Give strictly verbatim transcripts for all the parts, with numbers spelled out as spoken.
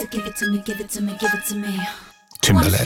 give it to me, give it to me, give it to me. Timberlake.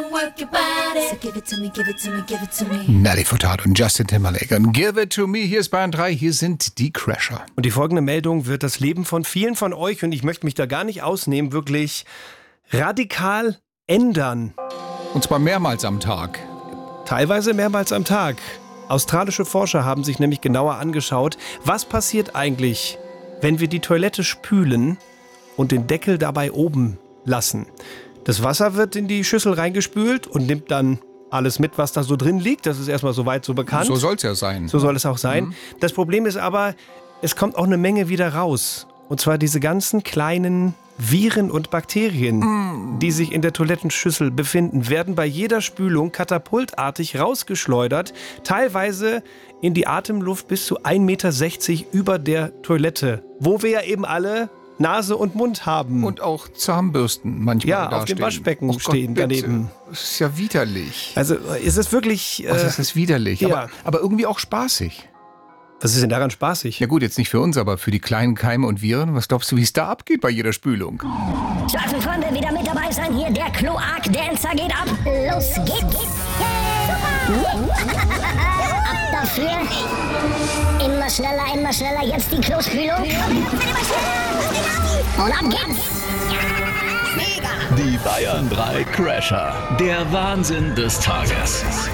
Nelly Furtado und Justin Timberlake. Und Give It To Me, hier ist Bayern drei, hier sind die Crasher. Und die folgende Meldung wird das Leben von vielen von euch, und ich möchte mich da gar nicht ausnehmen, wirklich radikal ändern. Und zwar mehrmals am Tag. Teilweise mehrmals am Tag. Australische Forscher haben sich nämlich genauer angeschaut, was passiert eigentlich, wenn wir die Toilette spülen und den Deckel dabei oben lassen. Das Wasser wird in die Schüssel reingespült und nimmt dann alles mit, was da so drin liegt. Das ist erstmal soweit so bekannt. So soll es ja sein. So soll es auch sein. Mhm. Das Problem ist aber, es kommt auch eine Menge wieder raus. Und zwar diese ganzen kleinen Viren und Bakterien, mm. die sich in der Toilettenschüssel befinden, werden bei jeder Spülung katapultartig rausgeschleudert, teilweise in die Atemluft bis zu ein Meter sechzig über der Toilette, wo wir ja eben alle Nase und Mund haben. Und auch Zahnbürsten manchmal ja, da auf dem stehen. Waschbecken Oh stehen Gott, daneben. Das ist ja widerlich. Also ist es wirklich... Äh, oh, das ist widerlich, ja. aber, aber irgendwie auch spaßig. Was ist denn daran spaßig? Ja gut, jetzt nicht für uns, aber für die kleinen Keime und Viren. Was glaubst du, wie es da abgeht bei jeder Spülung? Starke Freunde, wieder mit dabei sein. Hier der Kloak-Dancer geht ab. Los geht's. Ab dafür. Immer schneller, immer schneller. Jetzt die Klospülung. Und ab geht's. Die Bayern drei Crasher. Der Wahnsinn des Tages.